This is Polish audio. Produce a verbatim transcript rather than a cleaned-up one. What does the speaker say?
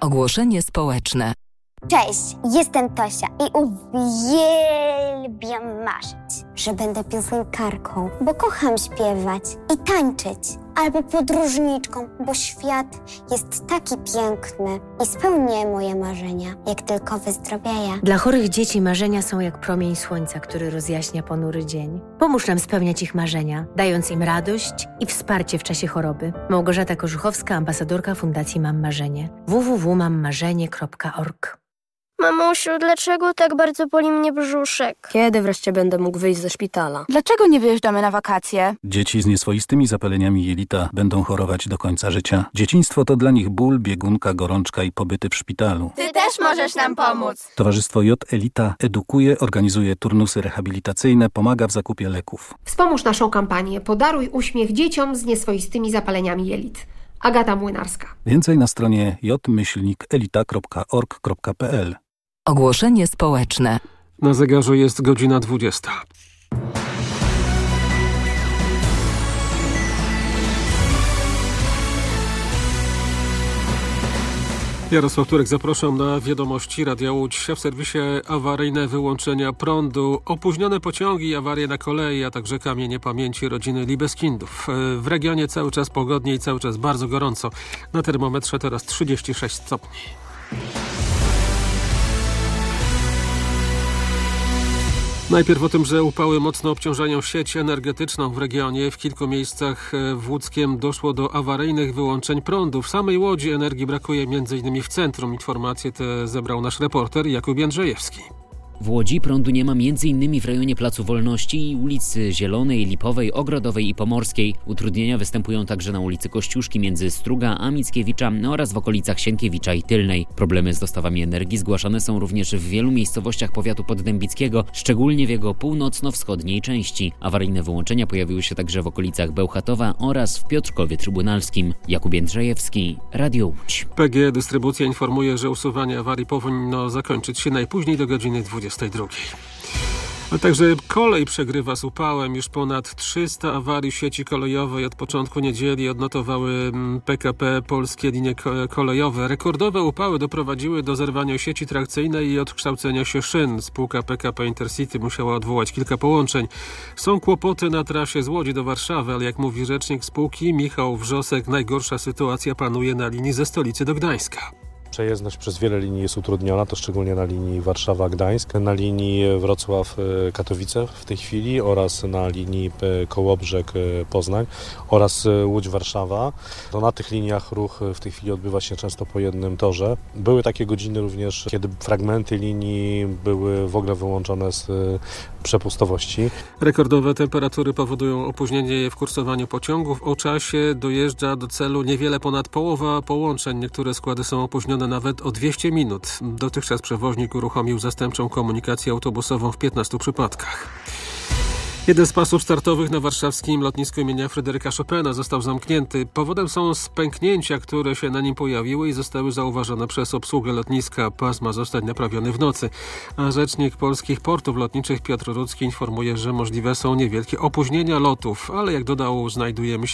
Ogłoszenie społeczne. Cześć, jestem Tosia i uwielbiam marzyć, że będę piosenkarką, bo kocham śpiewać i tańczyć. Albo podróżniczką, bo świat jest taki piękny i spełnię moje marzenia, jak tylko wyzdrowieję. Dla chorych dzieci marzenia są jak promień słońca, który rozjaśnia ponury dzień. Pomóż nam spełniać ich marzenia, dając im radość i wsparcie w czasie choroby. Małgorzata Korzuchowska, ambasadorka Fundacji Mam Marzenie. w w w kropka mam marzenie kropka org. Mamusiu, dlaczego tak bardzo boli mnie brzuszek? Kiedy wreszcie będę mógł wyjść ze szpitala? Dlaczego nie wyjeżdżamy na wakacje? Dzieci z nieswoistymi zapaleniami jelita będą chorować do końca życia. Dzieciństwo to dla nich ból, biegunka, gorączka i pobyty w szpitalu. Ty też możesz nam pomóc. Towarzystwo J Elita edukuje, organizuje turnusy rehabilitacyjne, pomaga w zakupie leków. Wspomóż naszą kampanię Podaruj uśmiech dzieciom z nieswoistymi zapaleniami jelit. Agata Młynarska. Więcej na stronie j myślnik elita kropka org kropka p l. Ogłoszenie społeczne. Na zegarze jest godzina dwudziesta. Jarosław Turek, zapraszam na wiadomości Radia Łódź. W serwisie awaryjne wyłączenia prądu, opóźnione pociągi i awarie na kolei, a także kamienie pamięci rodziny Libeskindów. W regionie cały czas pogodnie i cały czas bardzo gorąco. Na termometrze teraz trzydzieści sześć stopni. Najpierw o tym, że upały mocno obciążają sieć energetyczną w regionie. W kilku miejscach w Łódzkiem doszło do awaryjnych wyłączeń prądu. W samej Łodzi energii brakuje m.in. w centrum. Informacje te zebrał nasz reporter Jakub Jędrzejewski. W Łodzi prądu nie ma m.in. w rejonie Placu Wolności i ulicy Zielonej, Lipowej, Ogrodowej i Pomorskiej. Utrudnienia występują także na ulicy Kościuszki między Struga a Mickiewicza oraz w okolicach Sienkiewicza i Tylnej. Problemy z dostawami energii zgłaszane są również w wielu miejscowościach powiatu poddębickiego, szczególnie w jego północno-wschodniej części. Awaryjne wyłączenia pojawiły się także w okolicach Bełchatowa oraz w Piotrkowie Trybunalskim. Jakub Jędrzejewski, Radio Łódź. P G E Dystrybucja informuje, że usuwanie awarii powinno zakończyć się najpóźniej do godziny dwudziestej drugiej. A także kolej przegrywa z upałem. Już ponad trzysta awarii w sieci kolejowej od początku niedzieli odnotowały P K P Polskie Linie Kolejowe. Rekordowe upały doprowadziły do zerwania sieci trakcyjnej i odkształcenia się szyn. Spółka P K P Intercity musiała odwołać kilka połączeń. Są kłopoty na trasie z Łodzi do Warszawy, ale jak mówi rzecznik spółki Michał Wrzosek, najgorsza sytuacja panuje na linii ze stolicy do Gdańska. Przejezdność przez wiele linii jest utrudniona, to szczególnie na linii Warszawa-Gdańsk, na linii Wrocław-Katowice w tej chwili oraz na linii Kołobrzeg-Poznań oraz Łódź-Warszawa. To na tych liniach ruch w tej chwili odbywa się często po jednym torze. Były takie godziny również, kiedy fragmenty linii były w ogóle wyłączone z przepustowości. Rekordowe temperatury powodują opóźnienie w kursowaniu pociągów. O czasie dojeżdża do celu niewiele ponad połowa połączeń. Niektóre składy są opóźnione nawet o dwieście minut. Dotychczas przewoźnik uruchomił zastępczą komunikację autobusową w piętnastu przypadkach. Jeden z pasów startowych na warszawskim lotnisku imienia Fryderyka Chopina został zamknięty. Powodem są spęknięcia, które się na nim pojawiły i zostały zauważone przez obsługę lotniska. Pas ma zostać naprawiony w nocy. A rzecznik polskich portów lotniczych Piotr Rudzki informuje, że możliwe są niewielkie opóźnienia lotów, ale jak dodał, znajdujemy się